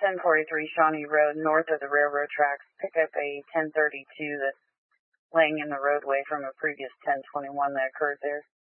1043 Shawnee Road, north of the railroad tracks. Pick up a 1032 that's laying in the roadway from a previous 1021 that occurred there.